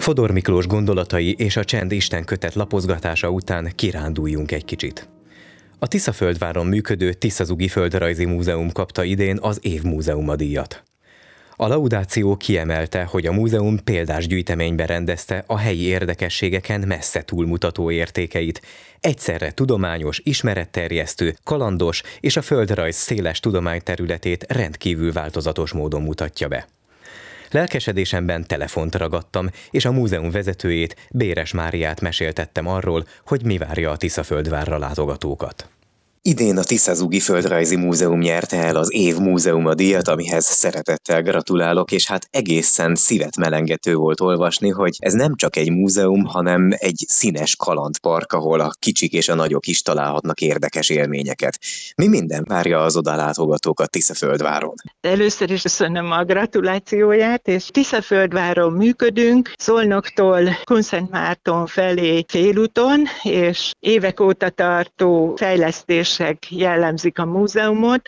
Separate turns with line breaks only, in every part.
Fodor Miklós gondolatai és a Csend istenkötet lapozgatása után kiránduljunk egy kicsit. A Tiszaföldváron működő Tiszazugi Földrajzi Múzeum kapta idén az Év Múzeuma díjat. A laudáció kiemelte, hogy a múzeum példás gyűjteménybe rendezte a helyi érdekességeken messze túlmutató értékeit, egyszerre tudományos, ismeretterjesztő, kalandos és a földrajz széles tudományterületét rendkívül változatos módon mutatja be. Lelkesedésemben telefont ragadtam, és a múzeum vezetőjét, Béres Máriát meséltettem arról, hogy mi várja a Tiszaföldvárra látogatókat.
Idén a Tiszazugi Földrajzi Múzeum nyerte el az Év Múzeuma díjat, amihez szeretettel gratulálok, és hát egészen szívet melengető volt olvasni, hogy ez nem csak egy múzeum, hanem egy színes kalandpark, ahol a kicsik és a nagyok is találhatnak érdekes élményeket. Mi minden várja az oda látogatókat Tiszaföldváron?
Először is köszönöm a gratulációját, és Tiszaföldváron működünk, Szolnoktól Kunszentmárton felé félúton, és évek óta tartó fejlesztés jellemzik a múzeumot.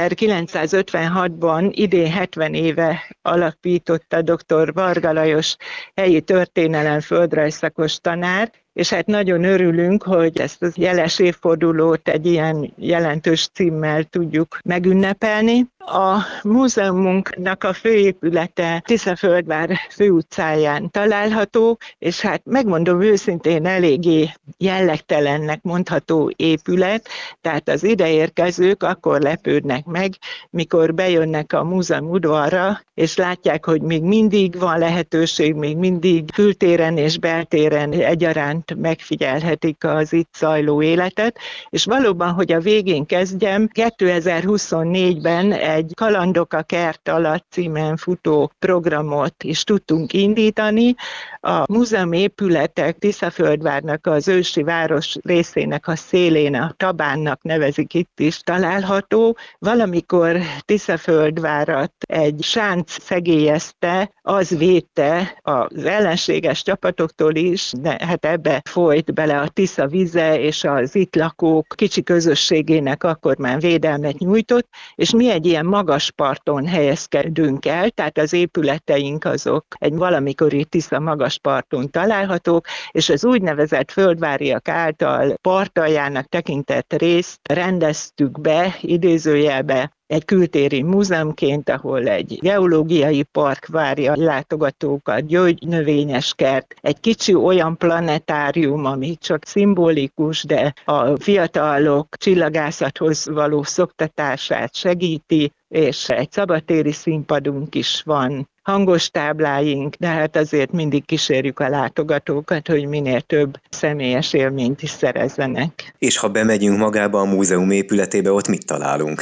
1956-ban, idén 70 éve alapította dr. Varga Lajos helyi történelem földrajzszakos tanár, és hát nagyon örülünk, hogy ezt a jeles évfordulót egy ilyen jelentős címmel tudjuk megünnepelni. A múzeumunknak a főépülete Tiszaföldvár főutcáján található, és hát megmondom őszintén, eléggé jellegtelennek mondható épület, tehát az ideérkezők akkor lepődnek meg, mikor bejönnek a múzeum udvarra, és látják, hogy még mindig van lehetőség, még mindig kültéren és beltéren egyaránt megfigyelhetik az itt zajló életet, és valóban, hogy a végén kezdjem, 2024-ben egy Kalandok a kert alatt címen futó programot is tudtunk indítani. A múzeum épületek Tiszaföldvárnak az ősi város részének a szélén, a Tabánnak nevezik itt is található. Valamikor Tiszaföldvárat egy sánc szegélyezte, az védte az ellenséges csapatoktól is, de hát ebbe folyt bele a Tisza vize, és az itt lakók kicsi közösségének akkor már védelmet nyújtott, és mi egy ilyen magas parton helyezkedünk el, tehát az épületeink azok egy valamikori Tisza magas parton találhatók, és az úgynevezett földváriak által partaljának tekintett részt rendeztük be, idézőjelbe, egy kültéri múzeumként, ahol egy geológiai park várja látogatókat, gyógynövényes kert, egy kicsi olyan planetárium, ami csak szimbolikus, de a fiatalok csillagászathoz való szoktatását segíti, és egy szabadtéri színpadunk is van, hangos tábláink, de hát azért mindig kísérjük a látogatókat, hogy minél több személyes élményt is szerezzenek.
És ha bemegyünk magába a múzeum épületébe, ott mit találunk?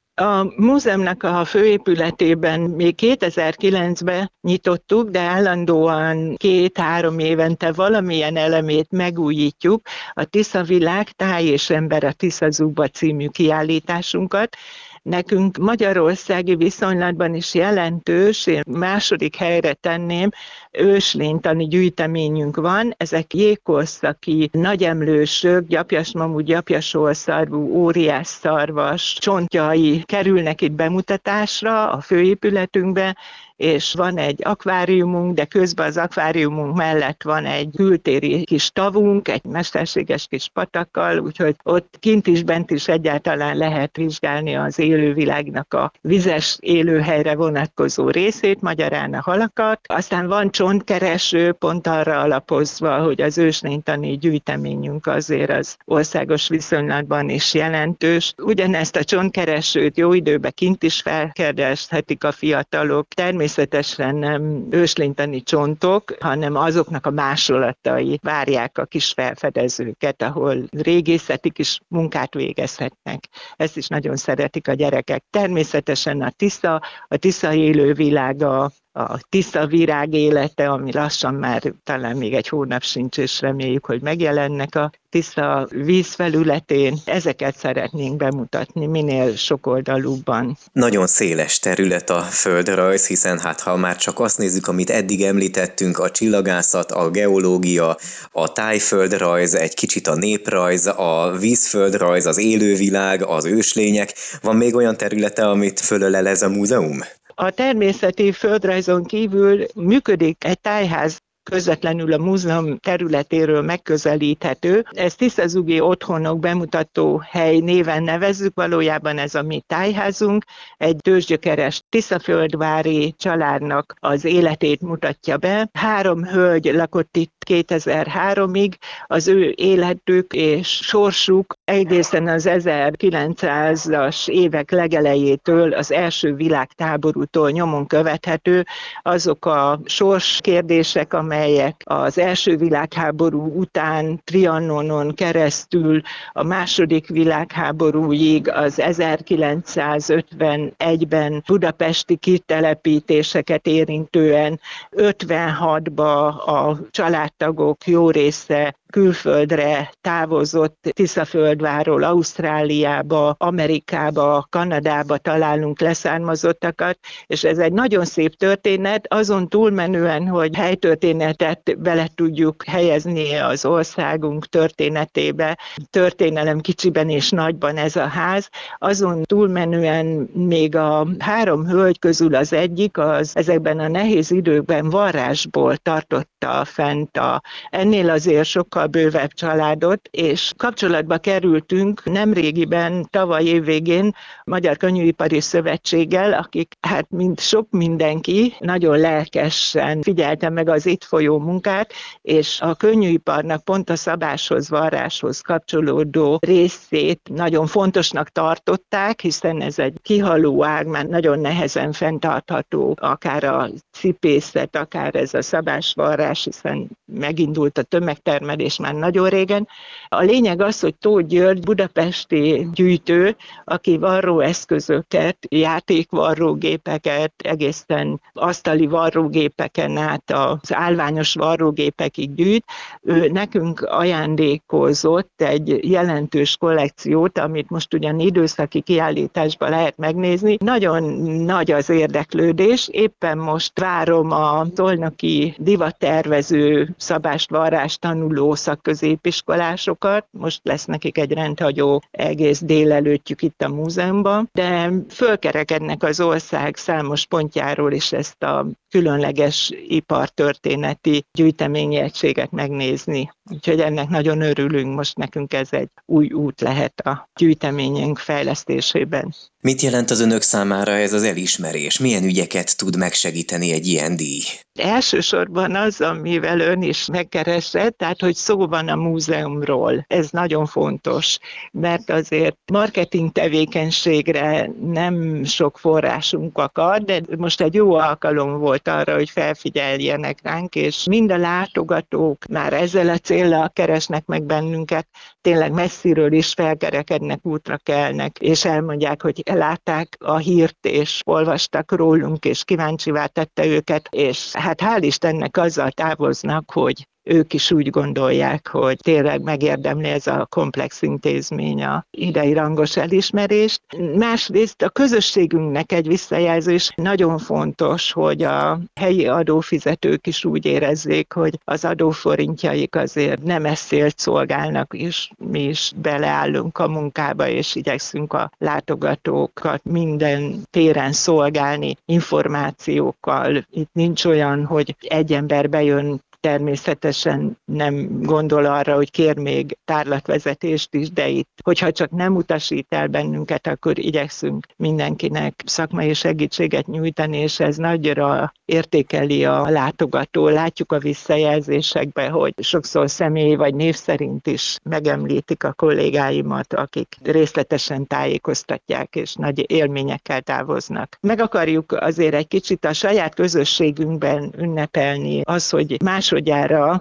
A múzeumnak a főépületében még 2009-ben nyitottuk, de állandóan 2-3 évente valamilyen elemét megújítjuk, a Tisza világ, táj és ember a Tiszazugba című kiállításunkat. Nekünk magyarországi viszonylatban is jelentős, én második helyre tenném, őslénytani gyűjteményünk van, ezek jégkorszaki nagyemlősök, gyapjasmamut, gyapjasolszarvú, óriásszarvas csontjai kerülnek itt bemutatásra a főépületünkbe, és van egy akváriumunk, de közben az akváriumunk mellett van egy kültéri kis tavunk, egy mesterséges kis patakkal, úgyhogy ott kint is, bent is egyáltalán lehet vizsgálni az élővilágnak a vizes élőhelyre vonatkozó részét, magyarán a halakat. Aztán van csontkereső, pont arra alapozva, hogy az őslénytani gyűjteményünk azért az országos viszonylatban is jelentős. Ugyanezt a csontkeresőt jó időben kint is felkérdezhetik a fiatalok. Természetesen nem őslénytani csontok, hanem azoknak a másolatai várják a kis felfedezőket, ahol régészeti kis munkát végezhetnek. Ezt is nagyon szeretik a gyerekek. Természetesen a Tisza élővilága, a Tisza virág élete, ami lassan már talán még egy hónap sincs, és reméljük, hogy megjelennek a Tisza vízfelületén. Ezeket szeretnénk bemutatni minél sokoldalúbban.
Nagyon széles terület a földrajz, hiszen hát ha már csak azt nézzük, amit eddig említettünk, a csillagászat, a geológia, a tájföldrajz, egy kicsit a néprajz, a vízföldrajz, az élővilág, az őslények, van még olyan területe, amit fölölel ez a múzeum?
A természeti földrajzon kívül működik egy tájház közvetlenül a múzeum területéről megközelíthető. Ez Tiszazugi Otthonok bemutató hely néven nevezzük, valójában ez a mi tájházunk, egy tőzsgyökeres tiszaföldvári családnak az életét mutatja be. 3 hölgy lakott itt 2003-ig, az ő életük és sorsuk egészen az 1900-as évek legelejétől, az első világháborútól nyomon követhető. Azok a sorskérdések, amelyek az első világháború után Trianonon keresztül a második világháborúig, az 1951-ben budapesti kitelepítéseket érintően, 56-ban a családtagok jó része külföldre távozott, Tiszaföldvárról Ausztráliába, Amerikába, Kanadába találunk leszármazottakat, és ez egy nagyon szép történet, azon túlmenően, hogy helytörténetet bele tudjuk helyezni az országunk történetébe, történelem kicsiben és nagyban ez a ház, azon túlmenően még a 3 hölgy közül az egyik, az ezekben a nehéz időkben varrásból tartotta fent ennél azért sokkal bővebb családot, és kapcsolatba kerültünk nemrégiben, tavaly évvégén Magyar Könnyűipari Szövetséggel, akik mint sok mindenki nagyon lelkesen figyelte meg az itt folyó munkát, és a könnyűiparnak pont a szabáshoz, varráshoz kapcsolódó részét nagyon fontosnak tartották, hiszen ez egy kihaló ág, már nagyon nehezen fenntartható, akár a cipészet, akár ez a szabásvarrás, hiszen megindult a tömegtermelés már nagyon régen. A lényeg az, hogy Tóth György budapesti gyűjtő, aki varróeszközöket, játékvarrógépeket, egészen asztali varrógépeken át az állványos varrógépekig gyűjt, ő nekünk ajándékozott egy jelentős kollekciót, amit most ugyan időszaki kiállításban lehet megnézni. Nagyon nagy az érdeklődés, éppen most várom a Szolnoki divattervező szabást varrást tanuló szakközépiskolásokat, most lesz nekik egy rendhagyó egész délelőttjük itt a múzeumban, de fölkerekednek az ország számos pontjáról is ezt a különleges ipartörténeti gyűjteményi egységet megnézni. Úgyhogy ennek nagyon örülünk, most nekünk ez egy új út lehet a gyűjteményünk fejlesztésében.
Mit jelent az önök számára ez az elismerés? Milyen ügyeket tud megsegíteni egy ilyen díj?
Elsősorban az, amivel ön is megkeresett, tehát hogy szó van a múzeumról. Ez nagyon fontos, mert azért marketing tevékenységre nem sok forrásunk akar, de most egy jó alkalom volt arra, hogy felfigyeljenek ránk, és mind a látogatók már ezzel a céllal keresnek meg bennünket, tényleg messziről is felkerekednek, útra kelnek, és elmondják, hogy látták a hírt, és olvastak rólunk, és kíváncsivá tette őket, és hát hál' Istennek azzal távoznak, hogy ők is úgy gondolják, hogy tényleg megérdemli ez a komplex intézmény a idei rangos elismerést. Másrészt a közösségünknek egy visszajelzés nagyon fontos, hogy a helyi adófizetők is úgy érezzék, hogy az adóforintjaik azért nem ezt célt szolgálnak, és mi is beleállunk a munkába, és igyekszünk a látogatókat minden téren szolgálni információkkal. Itt nincs olyan, hogy egy ember bejön, természetesen nem gondol arra, hogy kér még tárlatvezetést is, de itt, hogyha csak nem utasít el bennünket, akkor igyekszünk mindenkinek szakmai segítséget nyújtani, és ez nagyra értékeli a látogató. Látjuk a visszajelzésekben, hogy sokszor személy vagy név szerint is megemlítik a kollégáimat, akik részletesen tájékoztatják, és nagy élményekkel távoznak. Meg akarjuk azért egy kicsit a saját közösségünkben ünnepelni az, hogy másodjára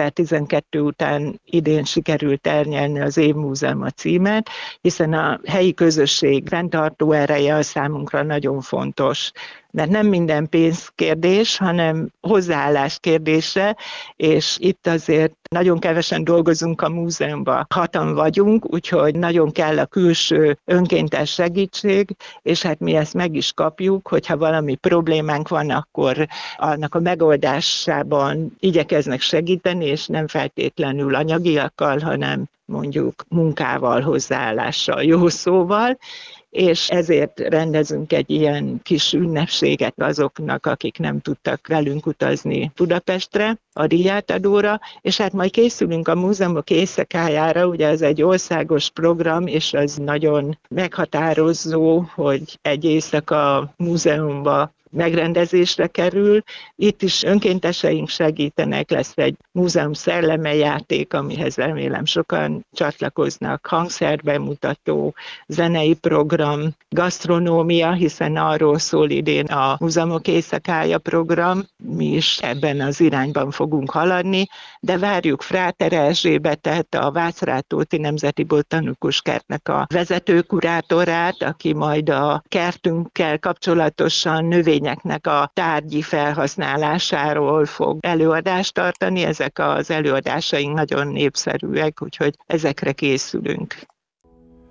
2012 után idén sikerült elnyerni az Évmúzeum a címet, hiszen a helyi közösség fenntartó ereje a számunkra nagyon fontos. Mert nem minden pénzkérdés, hanem hozzáállás kérdése, és itt azért nagyon kevesen dolgozunk a múzeumban. 6-an vagyunk, úgyhogy nagyon kell a külső önkéntes segítség, és hát mi ezt meg is kapjuk, hogyha valami problémánk van, akkor annak a megoldásában igyekeznek segíteni, és nem feltétlenül anyagiakkal, hanem mondjuk munkával, hozzáállással, jó szóval, és ezért rendezünk egy ilyen kis ünnepséget azoknak, akik nem tudtak velünk utazni Budapestre. a díjátadóra, és hát majd készülünk a múzeumok éjszakájára, ugye ez egy országos program, és az nagyon meghatározó, hogy egy éjszaka múzeumba megrendezésre kerül. Itt is önkénteseink segítenek, lesz egy múzeum szelleme játék, amihez remélem sokan csatlakoznak, hangszerbemutató, zenei program, gasztronómia, hiszen arról szól idén a Múzeumok éjszakája program, mi is ebben az irányban fogunk haladni, de várjuk Fráter Erzsébetet, a Vácrátóti Nemzeti Botanikus Kertnek a vezetőkurátorát, aki majd a kertünkkel kapcsolatosan növényeknek a tárgyi felhasználásáról fog előadást tartani. Ezek az előadásaink nagyon népszerűek, úgyhogy ezekre készülünk.